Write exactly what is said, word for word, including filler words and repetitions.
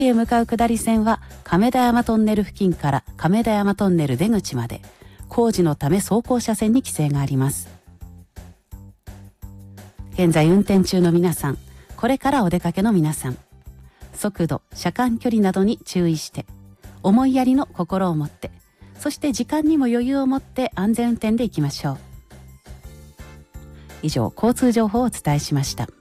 へ向かう下り線は亀田山トンネル付近から亀田山トンネル出口まで工事のため走行車線に規制があります。現在運転中の皆さん、これからお出かけの皆さん、速度、車間距離などに注意して、思いやりの心を持って、そして時間にも余裕を持って安全運転でいきましょう。以上、交通情報をお伝えしました。